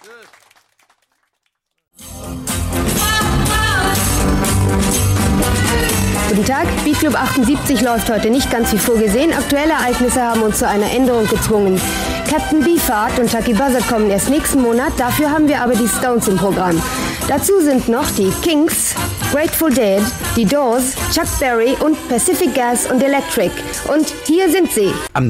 Guten Tag, Beatclub 78 läuft heute nicht ganz wie vorgesehen. Aktuelle Ereignisse haben uns zu einer Änderung gezwungen. Captain Beefheart und Chucky Buzzard kommen erst nächsten Monat, dafür haben wir aber die Stones im Programm. Dazu sind noch die Kinks, Grateful Dead, die Doors, Chuck Berry und Pacific Gas und Electric. Und hier sind sie. Am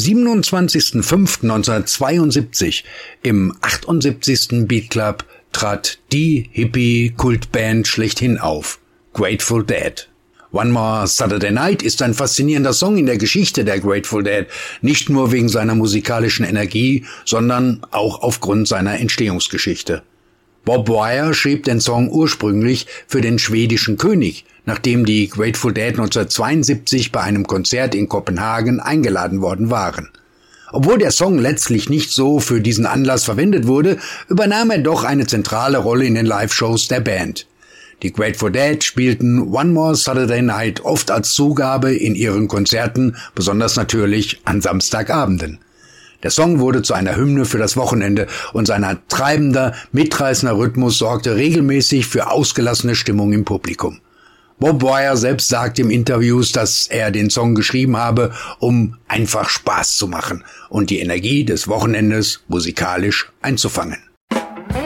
27.05.1972 im 78. Beatclub trat die Hippie-Kultband schlechthin auf, Grateful Dead. One More Saturday Night ist ein faszinierender Song in der Geschichte der Grateful Dead, nicht nur wegen seiner musikalischen Energie, sondern auch aufgrund seiner Entstehungsgeschichte. Bob Wire schrieb den Song ursprünglich für den schwedischen König, nachdem die Grateful Dead 1972 bei einem Konzert in Kopenhagen eingeladen worden waren. Obwohl der Song letztlich nicht so für diesen Anlass verwendet wurde, übernahm er doch eine zentrale Rolle in den Live-Shows der Band. Die Grateful Dead spielten One More Saturday Night oft als Zugabe in ihren Konzerten, besonders natürlich an Samstagabenden. Der Song wurde zu einer Hymne für das Wochenende und sein treibender, mitreißender Rhythmus sorgte regelmäßig für ausgelassene Stimmung im Publikum. Bob Wire selbst sagte in Interviews, dass er den Song geschrieben habe, um einfach Spaß zu machen und die Energie des Wochenendes musikalisch einzufangen.